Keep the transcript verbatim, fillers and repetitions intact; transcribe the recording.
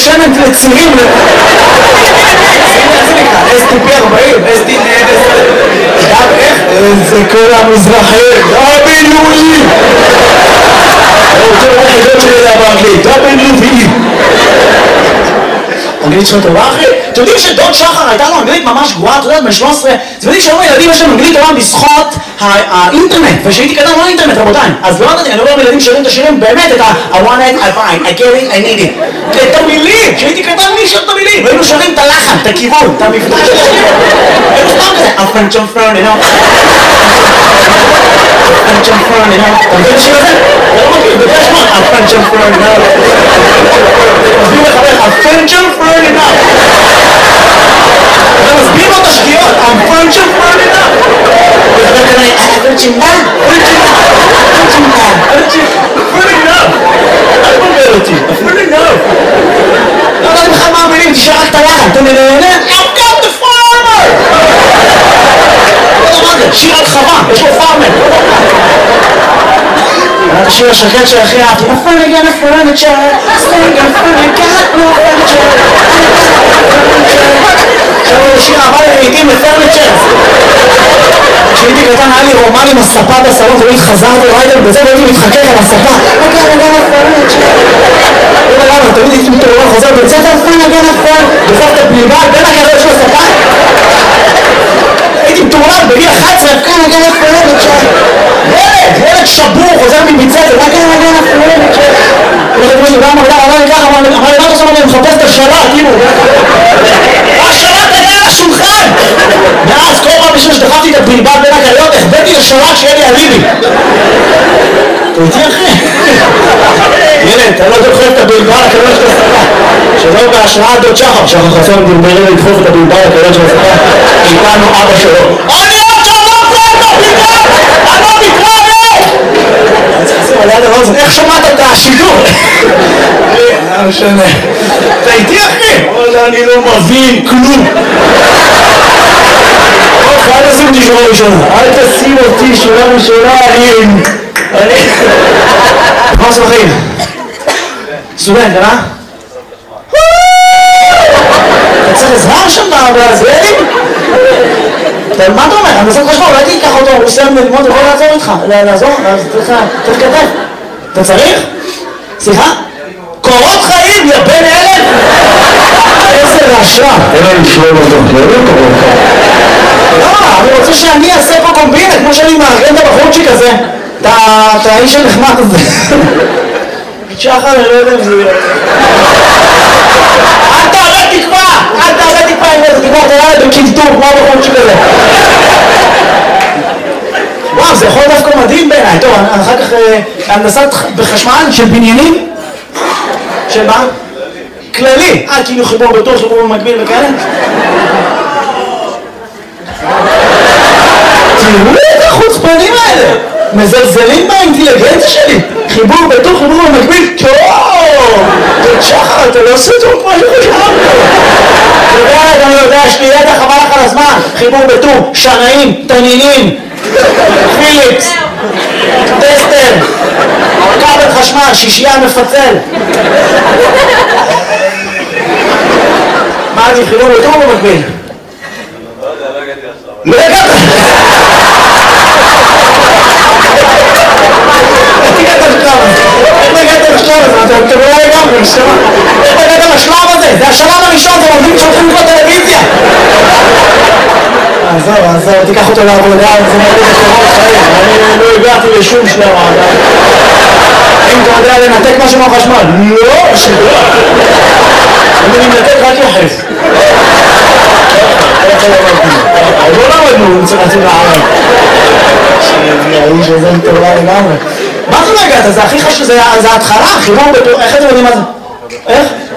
שמן לצירים. אס טי פי ארבעים, אס טי פי גם איך? זה כל המזרחי, דאבליו-אי. הוא רוצה לראות חידות שלי זה באנגלית, דאבליו-אי. אנגלית שלו טובה אחי? אתם יודעים שדוד שחר הייתה לו אנגלית ממש גרועה, אתה יודע, בן שלוש עשרה, אתם יודעים שהיום הילדים יש להם אנגלית טובה בזכות האינטרנט, ושהייתי קטן לא אינטרנט רבותיי, אז לא יודעת, אני אומר לילדים שרים את השירים באמת את ה- I want it, I find, I get it, I need it, את המילים, שהייתי קטן מי שר את המילים, והיינו שרים את הלחן, את הכיוון, את המבטא של השיר, היינו סתם כזה, I'm French, I'm French, you know, French, I'm French, you know, אתה מבין את השיר הזה? אתה לא מכיר, בגלל שמות, I'm French, I'm French, you know, מסביר לחבר, I'm French, I'm French, you know, אתה מסביר לו את השגיאות, I'm French, I'm French, you know, וחבר כזה, I'm French, I'm French, French, French enough, אל תבלבל אותי, French enough, לא יודעת בכלל מה המילים, תשאר רק את הלחן, אתה מנהנה, I've got the farmer, לא יודע מה זה, שיר על חווה, יש לו פארמר, את השיר השקט של הכי אהבתי, I'm finally gonna furniture, I'm finally got no furniture, עכשיו הוא שיר אהבה לעיתים לפרניצ'ר. כשהייתי קטן היה לי רומן עם הספה בסלון, תמיד חזרתי ריידר בזה והייתי מתחכך על הספה. אוקיי, אני גן הפרניצ'ר. לא יודע למה, תמיד הייתי מתעורר חוזר בית ספר, אני גן הפרניצ'ר. בסוף את הבלבל בין הקרב של הספה. הייתי מתעורר בגיל אחת עשרה, אני גן הפרניצ'ר. ילד, ילד שבור, חוזר מבית ספר, אני גן הפרניצ'ר. לא יודעת מישהו, גם אמר, אמר לי ככה, אמר לי, מה אתה עושה? אני מחפש את השלט, כאילו. השלט היה על השולחן! ואז כל פעם בשביל שדחפתי את הבלבל בין הקריות, החבאתי לשלט שיהיה לי אליבי. אתה איתי אחי? ילד, אתה לא דוחף את הבלבל הקריות של הספה. שלא בהשראת דוד שחר, שחר חסון דלברים לדחוף את הבלבל הקריות של הספה. איתנו אבא שלו. אני עוד שלום פה את הבלבל! אני לא מתראה! אני צריך לשים על יד הרוזן, איך שמעת את השידור? לא משנה. אתה איתי אחי? וואלה, אני לא מבין כלום. אוקיי, אל תשים אותי שורה ראשונה. אל תשים אותי שורה ראשונה, אני... אני... מה עושה בחיים? סטודנט, אה? אתה צריך עזרה שם בזלדים? מה אתה אומר? אני עושה חשבון, אולי תיקח אותו, הוא סיים ללמוד, הוא יכול לעזור איתך. לעזור? צריך כתב. אתה צריך? סליחה? קורות חיים, יא בן אלף! איזה רשע! אין לי לשלום אותו, לא לא קורות חיים. לא, אני רוצה שאני אעשה פה קומבינה, כמו שאני מארגן את הבחורצ'יק הזה. את האיש הנחמד הזה. שחר, אני לא יודע אם זה יהיה. אל תעלה תקווה! אל תעלה תקווה עם איזה תקווה, אתה רואה בקלטור, כמו הבחורצ'יק הזה. וואו, זה יכול דווקא מדהים בעיניי. טוב, אחר כך הנדסת בחשמל של בניינים. של מה? כללי. אה, כאילו חיבור בתור, חיבור במקביל וכאלה? תראו את החוצפנים האלה! מזלזלים באינטליגנציה שלי! חיבור בתור, חיבור במקביל, טוב! תוד שחר, אתה לא עושה טוב כמו שחשבנו! אתה יודע, אני יודע, יש לי ידע חבל לך על הזמן! חיבור בתור, שנאים, תנינים, פיליפס, טסטר, כבל חשמל, שישייה מפצל. מה אני חיבור בתור במקביל? לא יודע, לא הגעתי עכשיו. לא הגעת? איך הגעת לשלב הזה? איך הגעת לשלב הזה? אתה לא לגמרי, נשמע. איך הגעת לשלב הזה? זה השלב הראשון, זה עובדים שהולכים לקרוא טלוויזיה. עזוב, עזוב, תיקח אותו לעבודה, זה מרגיש לקורות חיים. אני לא הגעתי לשום שלב. אם אתה יודע לנתק משהו מהחשמל? לא, שלא. אני מנתק רק יחף. לא למדנו, צריך להציב לערב. שהאיש הזה מטורלה לגמרי. מה זה לא הגעת? זה הכי חשוב, זה ההתחלה, חיבור בתור, איך אתם יודעים מה זה? איך?